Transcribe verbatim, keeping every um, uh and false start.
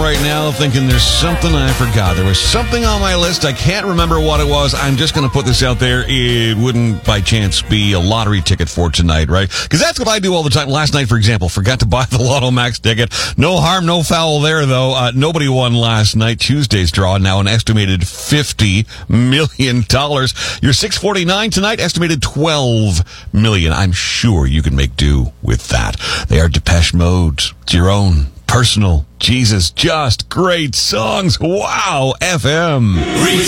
right now thinking there's something I forgot. There was something on my list. I can't remember what it was. I'm just going to put this out there. It wouldn't, by chance, be a lottery ticket for tonight, right? Because that's what I do all the time. Last night, for example, forgot to buy the Lotto Max ticket. No harm, no foul there, though. Uh, nobody won last night. Tuesday's draw, now an estimated fifty million dollars. Your six forty-nine tonight, estimated twelve million dollars. I'm sure you can make do with that. They are Depeche Mode. It's your own personal Jesus, just great songs. Wow, F M.